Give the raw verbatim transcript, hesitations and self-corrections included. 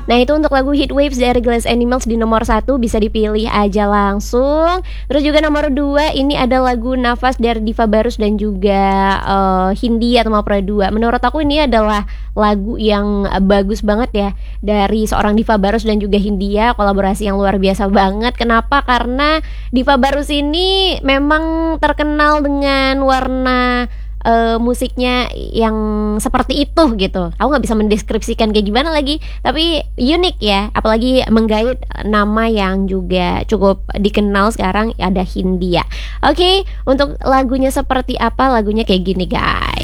Nah itu untuk lagu Heat Waves dari Glass Animals di nomor satu, bisa dipilih aja langsung. Terus juga nomor dua ini ada lagu Nafas dari Diva Barus dan juga uh, Hindia atau Mapra dua. Menurut aku ini adalah lagu yang bagus banget ya dari seorang Diva Barus dan juga Hindia, kolaborasi yang luar biasa banget. Kenapa? Karena Diva Barus ini memang terkenal dengan warna uh, musiknya yang seperti itu gitu. Aku nggak bisa mendeskripsikan kayak gimana lagi, tapi unik ya. Apalagi menggait nama yang juga cukup dikenal sekarang, ada Hindia. Oke, untuk lagunya seperti apa? Lagunya kayak gini guys.